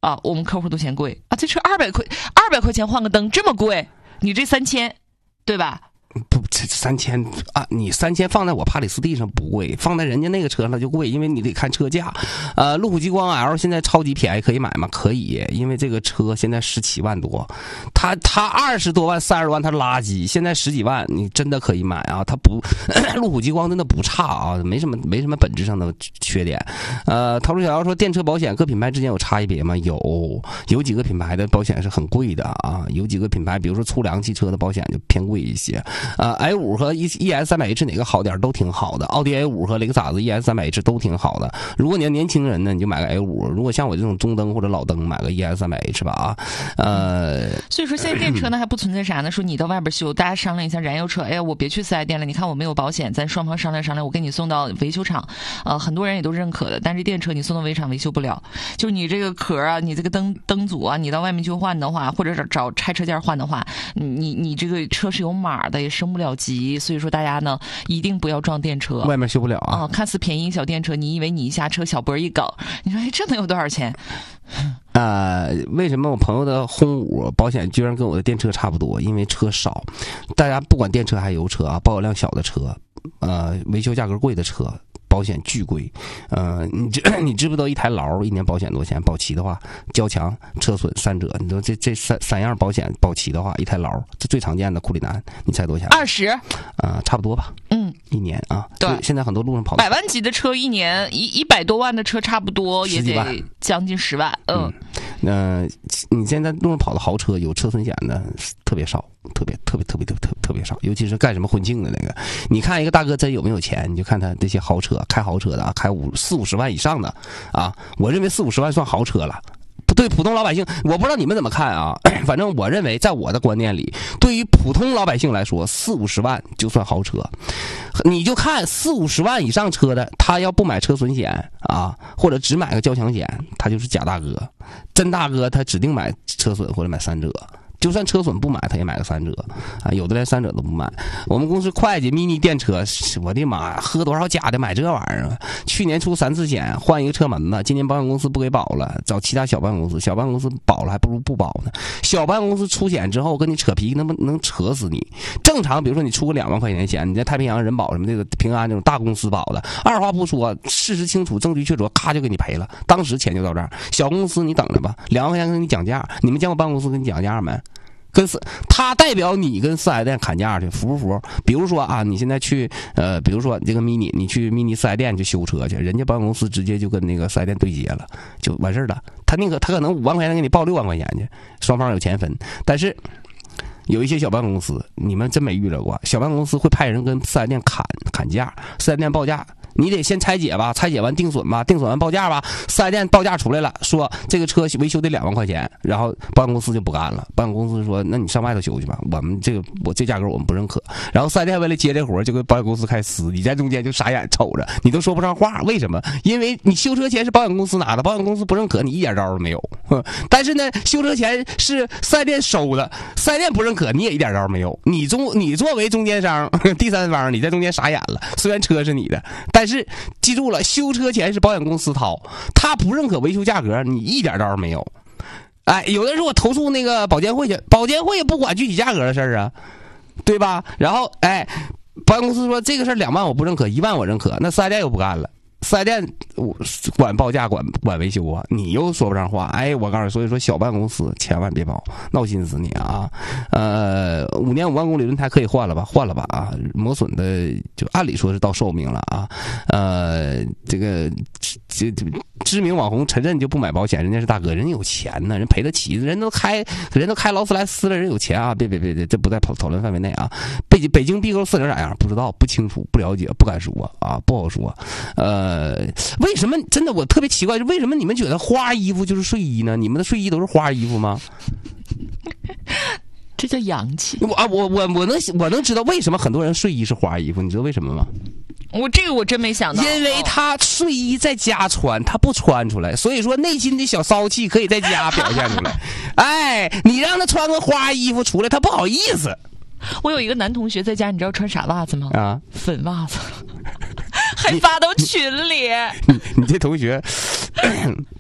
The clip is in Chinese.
啊，我们客户都嫌贵啊，这车200块钱换个灯这么贵，你这3000，对吧？ 不，这3000啊，你3000放在我帕里斯蒂上不贵，放在人家那个车上就贵，因为你得看车价。路虎极光 L 现在超级便宜，可以买吗？可以，因为这个车现在17万多，它20多万、30多万它是垃圾，现在10几万你真的可以买啊！它不，路虎极光真的不差啊，没什么本质上的缺点。陶路小妖说电车保险各品牌之间有差别吗？有几个品牌的保险是很贵的啊，有几个品牌，比如说粗粮汽车的保险就偏贵一些。i5 和 ES300H 哪个好点都挺好的，奥迪 A5 和雷克萨斯 ES300H 都挺好的。如果你要年轻人呢，你就买个 A5； 如果像我这种中灯或者老灯，买个 ES300H 吧所以说现在电车呢还不存在啥呢？说你到外边修，大家商量一下燃油车，哎呀，我别去4S店了，你看我没有保险，咱双方商量商量，我给你送到维修厂，很多人也都认可的。但是电车你送到维修厂维修不了，就是你这个壳啊，你这个灯组啊，你到外面去换的话，或者找拆车件换的话，你这个车是有码的，也升不了级。所以说大家呢一定不要撞电车， 外面修不了啊。 看似便宜小电车，你以为你一下车小波一搞，你说哎这能有多少钱？ 为什么我朋友的轰5保险居然跟我的电车差不多？因为车少，大家不管电车还是油车啊，保有量小的车，维修价格贵的车，保险巨贵。你知不知道一台劳一年保险多少钱？保齐的话，交强、车损3者，你说这三样保险保齐的话，一台劳这最常见的库里南，你猜多少钱 ？20， 差不多吧。一年啊， 对， 现在很多路上跑 100万级的车，一年100多万的车，差不多也得将近10万。 你现在路上跑的豪车有车损险的特别少，特别少，尤其是干什么婚庆的那个。你看一个大哥真有没有钱，你就看他这些豪车，开豪车的啊，开40-50万以上的啊，我认为40-50万算豪车了。对普通老百姓，我不知道你们怎么看啊，反正我认为在我的观念里，对于普通老百姓来说，40-50万就算豪车。你就看40-50万以上车的，他要不买车损险啊，或者只买个交强险，他就是假大哥。真大哥他指定买车损或者买3者。就算车损不买，他也买个3者啊，有的连3者都不买。我们公司会计 mini 电车，我的妈，喝多少假的买这玩意儿啊？去年出3次险，换一个车门子，今年保险公司不给保了，找其他小保险公司，小保险公司保了还不如不保呢。小保险公司出险之后跟你扯皮，能扯死你。正常，比如说你出个2万块钱的险，你在太平洋人保什么这个平安这种大公司保的，二话不说，事实清楚，证据确凿，咔就给你赔了，当时钱就到这儿。小公司你等着吧，2万块钱给你讲价，你们见过办公司给你讲价没？他代表你跟4S店砍价去，服不服？比如说啊，你现在去比如说这个 mini， 你去 mini 4S店去修车去，人家保险公司直接就跟那个4S店对接了，就完事儿了。他可能5万块钱给你报6万块钱去，双方有钱分。但是有一些小保险公司，你们真没遇到过，小保险公司会派人跟4S店砍价，4S店报价。你得先拆解吧，拆解完定损吧，定损完报价吧，4S店报价出来了，说这个车维修得2万块钱，然后保险公司就不干了，保险公司说那你上外头修去吧，我这价格我们不认可。然后4S店为了接这活就跟保险公司开撕，你在中间就傻眼瞅着，你都说不上话，为什么？因为你修车钱是保险公司拿的，保险公司不认可，你一点招都没有。但是呢，修车钱是4S店收的，4S店不认可，你也一点招没有。你作为中间商、第三方，你在中间傻眼了。虽然车是你的，但是记住了，修车钱是保险公司掏，他不认可维修价格，你一点招没有。有的人说我投诉那个保监会去，保监会也不管具体价格的事儿啊，对吧？然后保险公司说这个事儿2万我不认可，1万我认可，那4S店又不干了。4S店管报价管维修啊，你又说不上话。我告诉你，所以说小保险公司千万别保，闹心死你啊！5年5万公里轮胎可以换了吧啊！磨损的就按理说是到寿命了啊。这知名网红陈震就不买保险，人家是大哥，人家有钱呢，人赔得起，人都开劳斯莱斯了，人有钱啊！别，这不在讨论范围内啊。北京 B 勾40咋样？不知道，不清楚，不了解，不敢说啊，不好说。为什么真的我特别奇怪，为什么你们觉得花衣服就是睡衣呢？你们的睡衣都是花衣服吗？ 这叫洋气。 我能知道为什么很多人睡衣是花衣服，你知道为什么吗？ 我真没想到， 因为他睡衣在家穿，他不穿出来，所以说内心的小骚气可以在家表现出来。你让他穿个花衣服出来，他不好意思。 我有一个男同学在家，你知道穿啥袜子吗？粉袜子。还发到群里。 你这同学